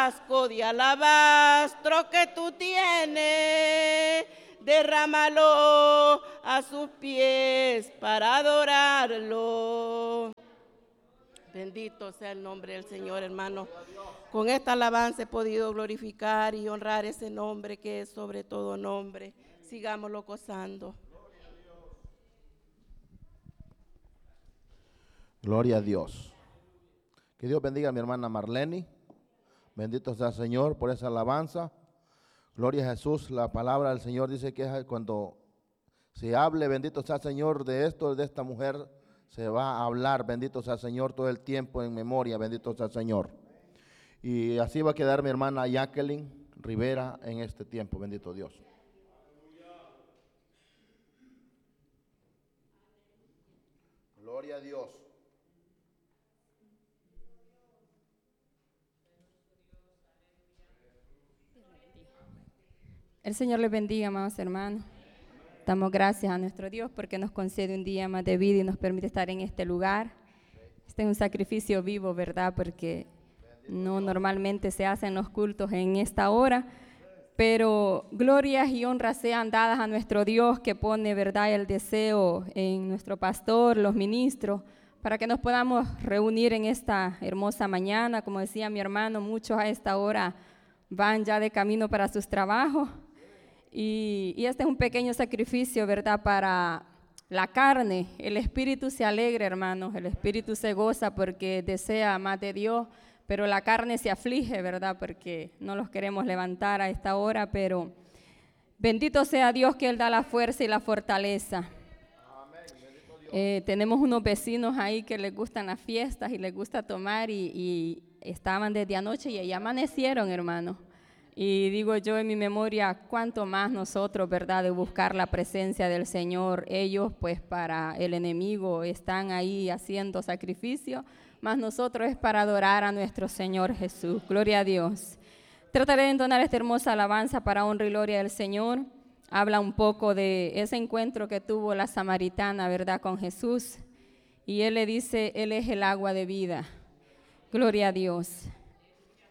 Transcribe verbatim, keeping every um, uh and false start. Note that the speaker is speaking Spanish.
frasco de alabastro que tú tienes, derrámalo a sus pies para adorarlo. Bendito sea el nombre del Señor, hermano. Con esta alabanza he podido glorificar y honrar ese nombre que es sobre todo nombre. Sigámoslo gozando. Gloria a Dios. Que Dios bendiga a mi hermana Marlene. Bendito sea el Señor por esa alabanza. Gloria a Jesús. La palabra del Señor dice que cuando se hable, bendito sea el Señor, de esto, de esta mujer, se va a hablar, bendito sea el Señor, todo el tiempo en memoria, bendito sea el Señor. Y así va a quedar mi hermana Jacqueline Rivera en este tiempo, bendito Dios. Gloria a Dios. El Señor les bendiga, amados hermanos. Damos gracias a nuestro Dios porque nos concede un día más de vida y nos permite estar en este lugar. Este es un sacrificio vivo, ¿verdad? Porque no normalmente se hacen los cultos en esta hora, pero glorias y honras sean dadas a nuestro Dios que pone, ¿verdad?, el deseo en nuestro pastor, los ministros, para que nos podamos reunir en esta hermosa mañana. Como decía mi hermano, muchos a esta hora van ya de camino para sus trabajos. Y, y este es un pequeño sacrificio, ¿verdad?, para la carne. El espíritu se alegra, hermanos, el espíritu se goza porque desea más de Dios, pero la carne se aflige, ¿verdad?, porque no los queremos levantar a esta hora, pero bendito sea Dios que Él da la fuerza y la fortaleza. Eh, tenemos unos vecinos ahí que les gustan las fiestas y les gusta tomar y, y estaban desde anoche y ya amanecieron, hermanos. Y digo yo en mi memoria, cuánto más nosotros, ¿verdad?, de buscar la presencia del Señor. Ellos, pues, para el enemigo están ahí haciendo sacrificio, más nosotros es para adorar a nuestro Señor Jesús. Gloria a Dios. Trataré de entonar esta hermosa alabanza para honra y gloria del Señor. Habla un poco de ese encuentro que tuvo la samaritana, ¿verdad?, con Jesús. Y Él le dice, Él es el agua de vida. Gloria a Dios.